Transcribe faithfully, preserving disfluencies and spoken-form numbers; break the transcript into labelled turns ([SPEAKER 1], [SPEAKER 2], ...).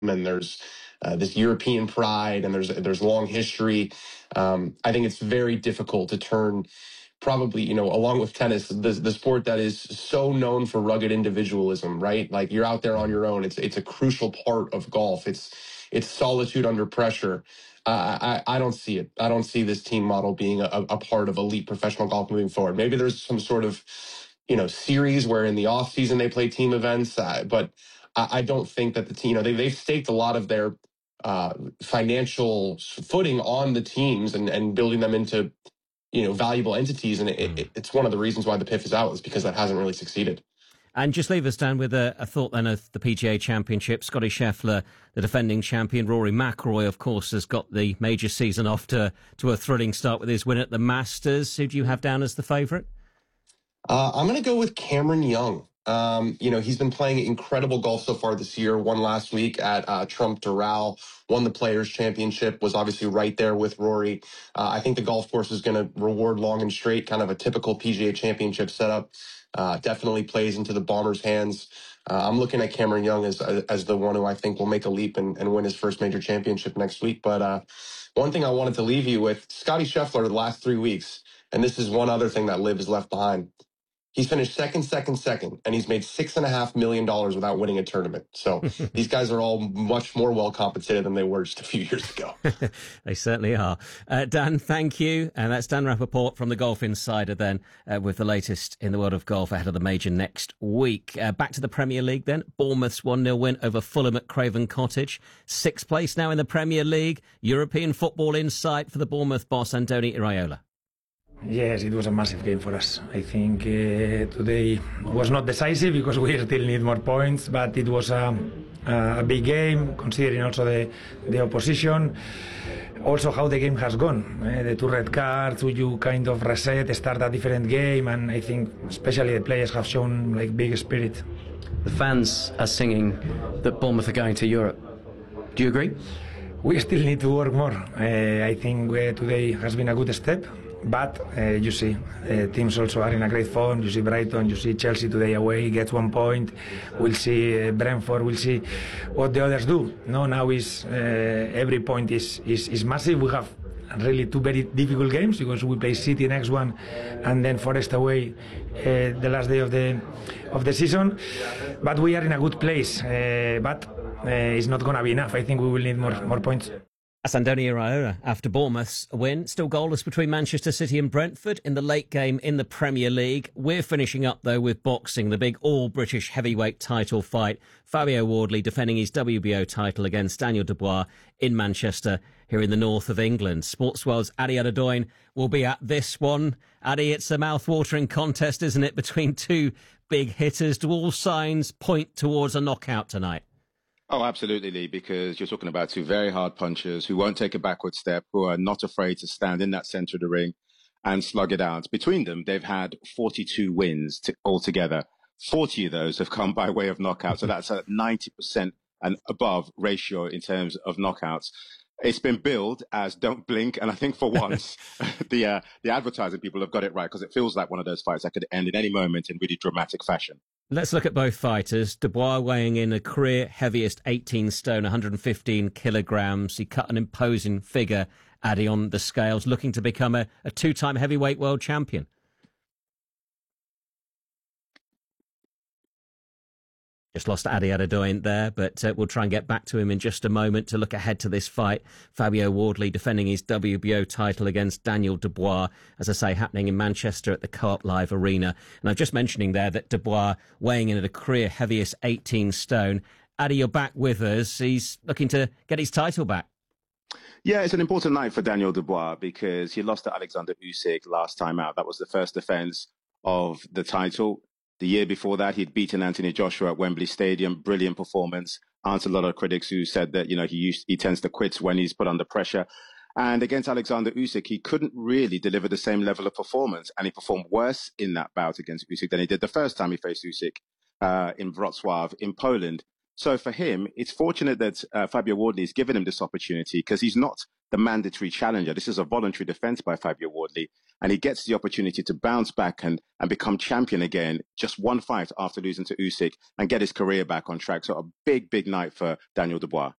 [SPEAKER 1] and there's uh, this European pride, and there's there's long history. Um, I think it's very difficult to turn, probably, you know, along with tennis, the the sport that is so known for rugged individualism, right? Like, you're out there on your own. It's it's a crucial part of golf. It's it's solitude under pressure. Uh, I I don't see it. I don't see this team model being a, a part of elite professional golf moving forward. Maybe there's some sort of, you know, series where in the off season they play team events, uh, but I, I don't think that the team, you know, they they've staked a lot of their uh, financial footing on the teams and and building them into, you know, valuable entities. And it, mm. it, it's one of the reasons why the P I F is out, is because that hasn't really succeeded.
[SPEAKER 2] And just leave us down with a, a thought then of the P G A Championship. Scottie Scheffler, the defending champion. Rory McIlroy, of course, has got the major season off to, to a thrilling start with his win at the Masters. Who do you have down as the favourite?
[SPEAKER 1] Uh, I'm going to go with Cameron Young. Um, you know, he's been playing incredible golf so far this year. Won last week at uh, Trump Doral, won the Players Championship, was obviously right there with Rory. Uh, I think the golf course is going to reward long and straight, kind of a typical P G A Championship setup. Uh, definitely plays into the Bombers' hands. Uh, I'm looking at Cameron Young as as the one who I think will make a leap and, and win his first major championship next week. But uh, one thing I wanted to leave you with, Scottie Scheffler the last three weeks, and this is one other thing that Liv has left behind. He's finished second, second, second, and he's made six and a half million dollars without winning a tournament. So these guys are all much more well compensated than they were just a few years ago.
[SPEAKER 2] They certainly are. Uh, Dan, thank you. And that's Dan Rappaport from the Golf Insider then, uh, with the latest in the world of golf ahead of the major next week. Uh, back to the Premier League then. Bournemouth's one nil win over Fulham at Craven Cottage. Sixth place now in the Premier League. European football in sight for the Bournemouth boss, Andoni Iraola.
[SPEAKER 3] Yes, it was a massive game for us. I think uh, today was not decisive because we still need more points, but it was a, a big game, considering also the, the opposition. Also how the game has gone. Uh, the two red cards, you kind of reset, start a different game, and I think especially the players have shown like big spirit.
[SPEAKER 4] The fans are singing that Bournemouth are going to Europe. Do you agree?
[SPEAKER 3] We still need to work more. Uh, I think uh, today has been a good step. But uh, you see, uh, teams also are in a great form. You see Brighton, you see Chelsea today away, gets one point. We'll see uh, Brentford, we'll see what the others do. No, now is uh, every point is, is, is massive. We have really two very difficult games because we play City next one and then Forest away uh, the last day of the of the season. But we are in a good place. Uh, but uh, it's not going to be enough. I think we will need more more points.
[SPEAKER 2] That's Andoni Iraola after Bournemouth's win. Still goalless between Manchester City and Brentford in the late game in the Premier League. We're finishing up, though, with boxing, the big all-British heavyweight title fight. Fabio Wardley defending his W B O title against Daniel Dubois in Manchester, here in the north of England. Sportsworld's Adi Adedoyin will be at this one. Adi, it's a mouth-watering contest, isn't it, between two big hitters? Do all signs point towards a knockout tonight?
[SPEAKER 5] Oh, absolutely, Lee, because you're talking about two very hard punchers who won't take a backward step, who are not afraid to stand in that centre of the ring and slug it out. Between them, they've had forty-two wins to, altogether. forty of those have come by way of knockout. So that's a ninety percent and above ratio in terms of knockouts. It's been billed as don't blink. And I think for once, the uh, the advertising people have got it right, because it feels like one of those fights that could end in any moment in really dramatic fashion.
[SPEAKER 2] Let's look at both fighters. Dubois weighing in a career heaviest eighteen stone, one hundred fifteen kilograms. He cut an imposing figure, Adi, on the scales, looking to become a, a two-time heavyweight world champion. Just lost Adi Adedoyin there, but uh, we'll try and get back to him in just a moment to look ahead to this fight. Fabio Wardley defending his W B O title against Daniel Dubois, as I say, happening in Manchester at the Co-op Live Arena. And I'm just mentioning there that Dubois weighing in at a career heaviest eighteen stone. Adi, you're back with us. He's looking to get his title back.
[SPEAKER 5] Yeah, it's an important night for Daniel Dubois because he lost to Alexander Usyk last time out. That was the first defense of the title. The year before that, he'd beaten Anthony Joshua at Wembley Stadium. Brilliant performance. Answered a lot of critics who said that, you know, he used, he tends to quit when he's put under pressure. And against Alexander Usyk, he couldn't really deliver the same level of performance. And he performed worse in that bout against Usyk than he did the first time he faced Usyk uh, in Wrocław in Poland. So for him, it's fortunate that uh, Fabio Wardley has given him this opportunity because he's not the mandatory challenger. This is a voluntary defense by Fabio Wardley, and he gets the opportunity to bounce back and, and become champion again, just one fight after losing to Usyk, and get his career back on track. So a big, big night for Daniel Dubois.